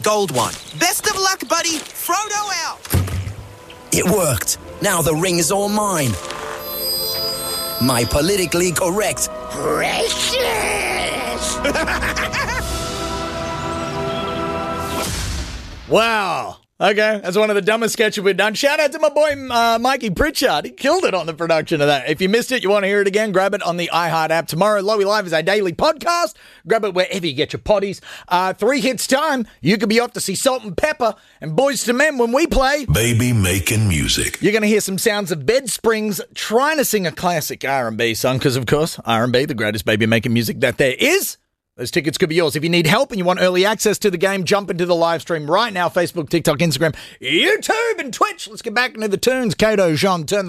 Gold one. Best of luck, buddy. Frodo out. It worked. Now the ring is all mine. My politically correct precious. Wow. Okay, that's one of the dumbest sketches we've done. Shout out to my boy Mikey Pritchard. He killed it on the production of that. If you missed it, you want to hear it again, grab it on the iHeart app. Tomorrow, Lowy Live is our daily podcast. Grab it wherever you get your potties. 3 hits time, you could be off to see Salt and Pepper and Boys to Men when we play Baby Making Music. You're going to hear some sounds of Bed Springs trying to sing a classic R&B song because, of course, R&B, the greatest baby making music that there is. Those tickets could be yours. If you need help and you want early access to the game, jump into the live stream right now. Facebook, TikTok, Instagram, YouTube, and Twitch. Let's get back into the tunes. Kato, Jean, turn the